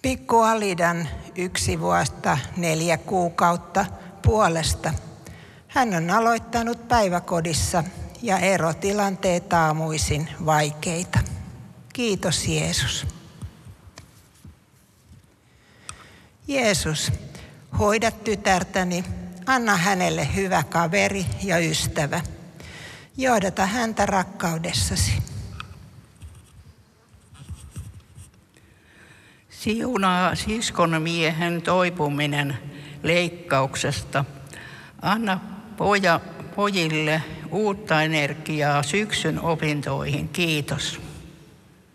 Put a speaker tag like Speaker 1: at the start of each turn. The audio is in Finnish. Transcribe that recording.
Speaker 1: Pikku Alidan 1 vuotta 4 kuukautta puolesta. Hän on aloittanut päiväkodissa ja erotilanteet aamuisin vaikeita. Kiitos Jeesus. Jeesus, hoida tytärtäni, anna hänelle hyvä kaveri ja ystävä. Johdata häntä rakkaudessasi.
Speaker 2: Siunaa siskon miehen toipuminen leikkauksesta. Anna pojille uutta energiaa syksyn opintoihin. Kiitos.